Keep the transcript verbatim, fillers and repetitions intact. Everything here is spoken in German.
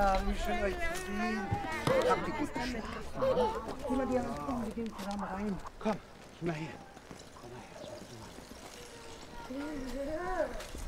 Ja, wie schön euch zu sehen. Habt ihr gut geschlafen? Geh mal dir komm, wir gehen zusammen rein. Komm, mal her. Komm mal her.